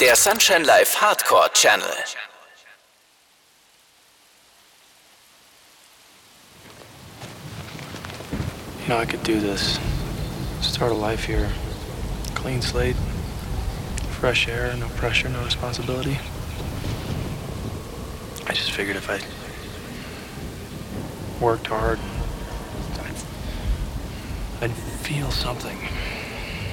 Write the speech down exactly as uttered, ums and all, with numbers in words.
der Sunshine Live Hardcore Channel. You know, I could do this. Start a life here. Clean slate. Fresh air, no pressure, no responsibility. I just figured if I worked hard, I'd, I'd feel something.